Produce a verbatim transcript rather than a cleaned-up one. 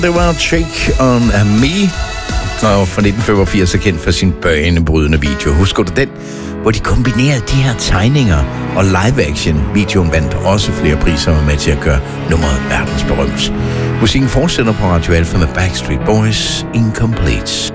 Det var Shake on Me, og fra nitten femogfirs er kendt for sin banebrydende video. Husker du den? Hvor de kombinerede de her tegninger og live-action. Videoen vandt også flere priser og var med til at gøre nummeret verdensberømt. Musikken fortsætter på Radio Alpha med Backstreet Boys Incomplete.